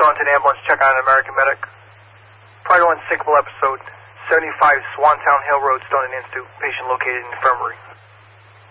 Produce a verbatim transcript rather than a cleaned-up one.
Staunton ambulance, check on an American medic. Prior to unsinkable episode, seventy-five Swantown Hill Road, Staunton Institute. Patient located in the infirmary.